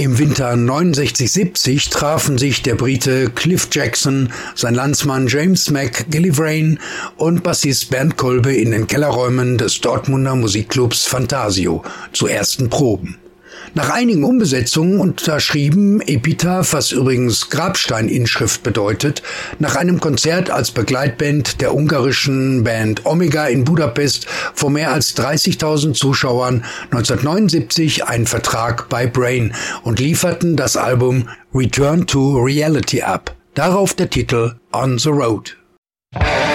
Im Winter 69/70 trafen sich der Brite Cliff Jackson, sein Landsmann James McGillivray und Bassist Bernd Kolbe in den Kellerräumen des Dortmunder Musikclubs Fantasio zu ersten Proben. Nach einigen Umbesetzungen unterschrieben Epitaph, was übrigens Grabsteininschrift bedeutet, nach einem Konzert als Begleitband der ungarischen Band Omega in Budapest vor mehr als 30.000 Zuschauern 1979 einen Vertrag bei Brain und lieferten das Album Return to Reality ab. Darauf der Titel On the Road.